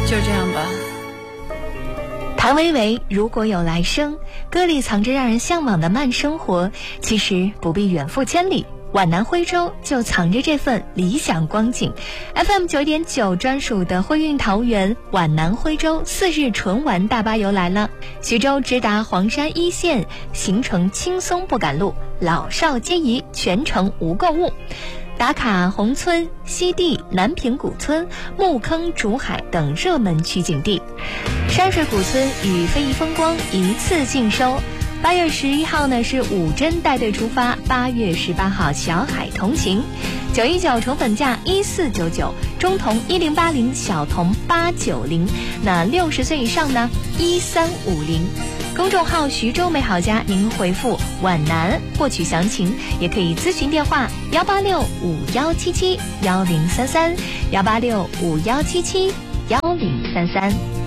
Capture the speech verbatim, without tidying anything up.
就这样吧。 谭维维如果有来生，歌里藏着让人向往的慢生活，其实不必远赴千里，皖南徽州就藏着这份理想光景。 F M 九点九 专属的徽运桃园皖南徽州四日纯玩大巴游来了。徐州直达黄山一线，行程轻松不赶路，老少皆宜，全程无购物。打卡宏村、西递、南平古村、木坑、竹海等热门取景地，山水古村与非遗风光一次尽收。八月十一号呢是五珍带队出发，八月十八号小海同行。九一九宠粉价一四九九，中童一零八零，小童八九零，那六十岁以上呢一三五零。公众号徐州美好家，您回复皖南获取详情，也可以咨询电话幺八六五幺七七幺零三三幺八六五幺七七幺零三三。